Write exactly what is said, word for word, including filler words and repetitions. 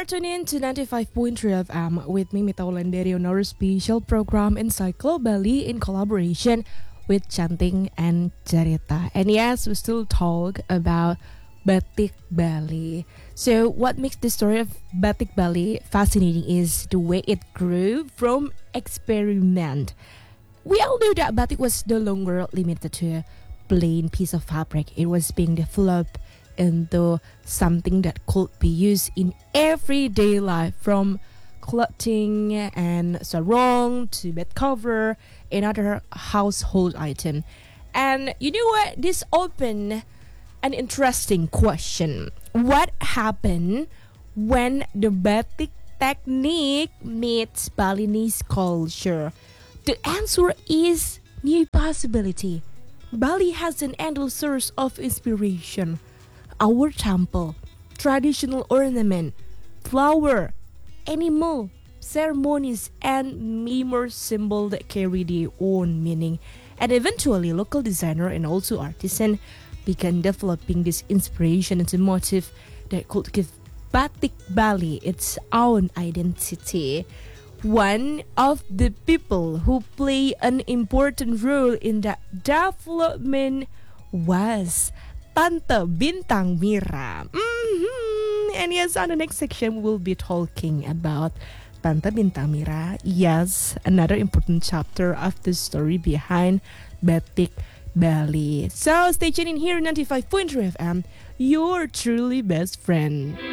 are tuning in to ninety-five point three F M with me, Mita Wulandari, on our special program Encyclo Bali in collaboration with Canting and Cerita. And yes, we still talk about Batik Bali. So what makes the story of Batik Bali fascinating is the way it grew from experiment. We all knew that batik was no longer limited to a plain piece of fabric. It was being developed into something that could be used in everyday life, from clothing and sarong to bed cover and other household item. And you know what? This opened an interesting question. What happened when the batik technique meets Balinese culture? The answer is new possibility. Bali has an endless source of inspiration. Our temple, traditional ornament, flower, animal, ceremonies, and mimor symbol that carry their own meaning. And eventually, local designer and also artisan began developing this inspiration into motif that could give Batik Bali its own identity. One of the people who play an important role in that development was Tante Bintang Mira. Mm-hmm. And yes, on the next section, we will be talking about Tante Bintang Mira. Yes, another important chapter of the story behind Batik Bali. So stay tuned in here, ninety-five point three F M, your truly best friend.